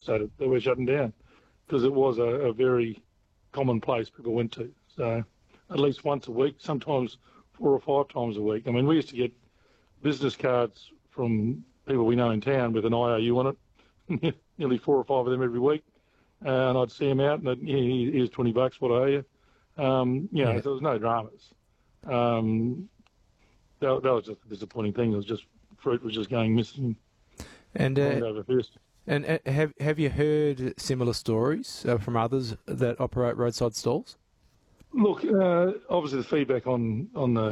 devastated that we're shutting down because it was a very common place people went to. So at least once a week, sometimes 4 or 5 times a week. I mean, we used to get business cards from people we know in town with an IOU on it, nearly 4 or 5 of them every week. And I'd see them out, and here's $20, what I owe you. So there was no dramas. That was just a disappointing thing. It was just fruit was just going missing. And have you heard similar stories from others that operate roadside stalls? Look, obviously the feedback on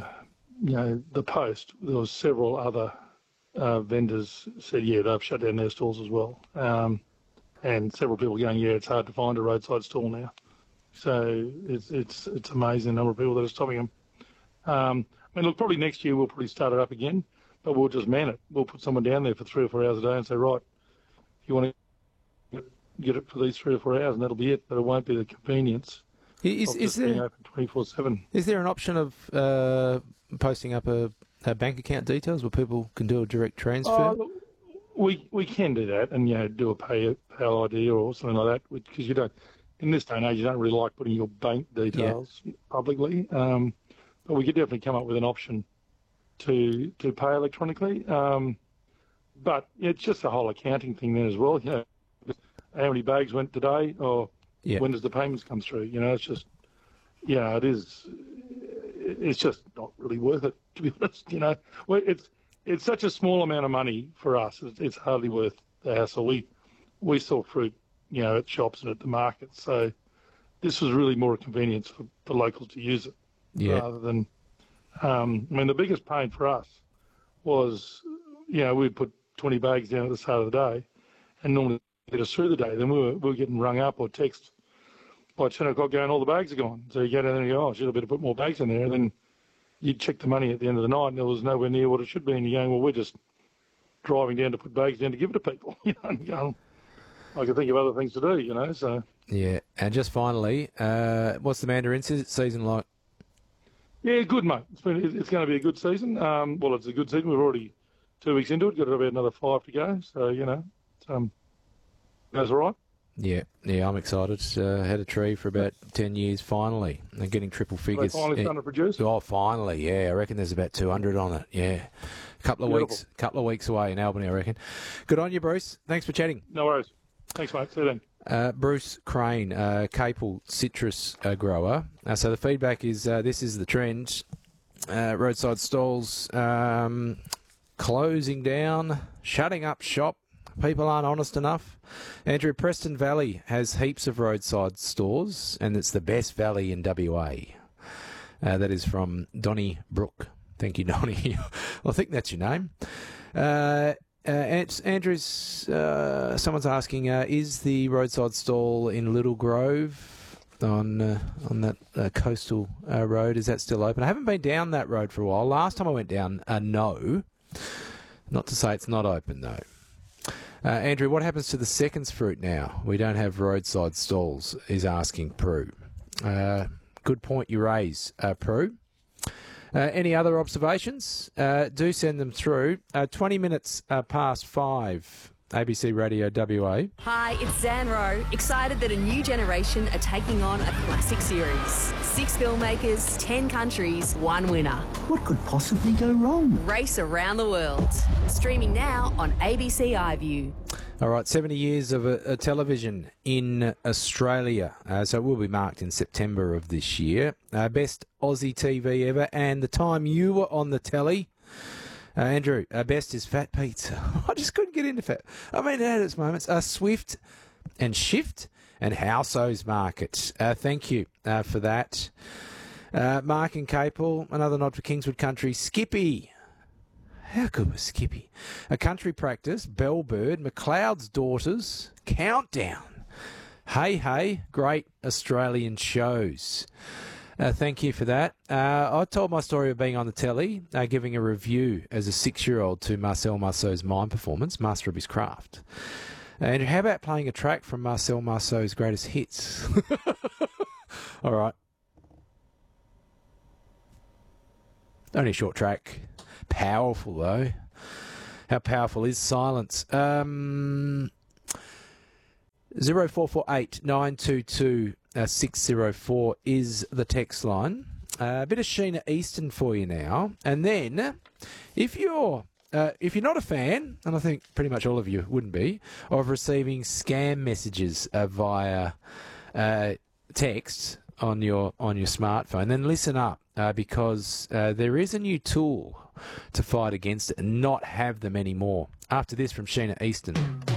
the post, there was several other vendors said, they've shut down their stalls as well. And several people going, it's hard to find a roadside stall now. So it's amazing the number of people that are stopping them. Probably next year we'll probably start it up again, but we'll just man it. We'll put someone down there for 3 or 4 hours a day and say, right, if you want to get it for these 3 or 4 hours, and that'll be it. But it won't be the convenience is there, being open 24/7. Is there an option of posting up a bank account details where people can do a direct transfer? We can do that and do a pay ID or something like that, because you don't. In this day and age, you don't really like putting your bank details publicly. But we could definitely come up with an option to pay electronically. But it's just a whole accounting thing then as well. How many bags went today, or when does the payments come through? It's just, it is. It's just not really worth it, to be honest. It's such a small amount of money for us. It's hardly worth the hassle. We sell fruit, at shops and at the markets. So this was really more a convenience for locals to use it. Rather than, the biggest pain for us was, we'd put 20 bags down at the start of the day and normally get us through the day. Then we were getting rung up or text by 10 o'clock going, all the bags are gone. So you go down there and you go, should I better put more bags in there? And then you'd check the money at the end of the night and it was nowhere near what it should be. And you're going, well, we're just driving down to put bags down to give it to people. And going, I can think of other things to do, so. Yeah, and just finally, what's the mandarin season like? Yeah, good, mate. It's going to be a good season. It's a good season. We're already 2 weeks into it. Got about another 5 to go. So, it's, goes all right. Yeah, I'm excited. Had a tree for about 10 years finally. And getting triple figures. They finally starting to produce? Oh, finally, yeah. I reckon there's about 200 on it, yeah. Couple of weeks away in Albany, I reckon. Good on you, Bruce. Thanks for chatting. No worries. Thanks, mate. See you then. Bruce Crane, Capel citrus grower. So the feedback is this is the trend. Roadside stalls closing down, shutting up shop. People aren't honest enough. Andrew, Preston Valley has heaps of roadside stores, and it's the best valley in WA. That is from Donnie Brook. Thank you, Donnie. I think that's your name. Andrew's, someone's asking, is the roadside stall in Little Grove on that coastal road, is that still open? I haven't been down that road for a while. Last time I went down, no. Not to say it's not open, though. Andrew, what happens to the Seconds fruit now? We don't have roadside stalls, is asking Prue. Good point you raise, Prue. Any other observations? Do send them through. 20 minutes past 5, ABC Radio WA. Hi, it's Zan Rowe. Excited that a new generation are taking on a classic series. 6 filmmakers, 10 countries, 1 winner. What could possibly go wrong? Race around the world. Streaming now on ABC iView. All right, 70 years of a television in Australia. So it will be marked in September of this year. Best Aussie TV ever, and the time you were on the telly. Andrew, best is Fat Pizza. I just couldn't get into Fat. I mean, it had its moments. Swift and Shift and Houseos Market. Thank you for that. Mark and Capel, another nod for Kingswood Country. Skippy. How good was Skippy? A Country Practice, Bellbird, McLeod's Daughters, Countdown. Hey, great Australian shows. Thank you for that. I told my story of being on the telly, giving a review as a 6-year-old to Marcel Marceau's mime performance, Master of His Craft. And how about playing a track from Marcel Marceau's greatest hits? All right. Only a short track. Powerful, though. How powerful is silence? 0448 922 604 is the text line. A bit of Sheena Easton for you now. And then, if you're not a fan, and I think pretty much all of you wouldn't be, of receiving scam messages via text on your smartphone, then listen up because there is a new tool to fight against it and not have them anymore. After this from Sheena Easton.